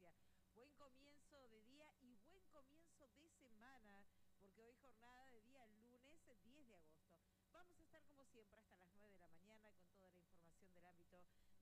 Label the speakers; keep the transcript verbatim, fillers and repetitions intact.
Speaker 1: provincia. Buen comienzo de día y buen comienzo de semana, porque hoy jornada de día lunes diez de agosto. Vamos a estar como siempre hasta las nueve de la mañana con toda la información del ámbito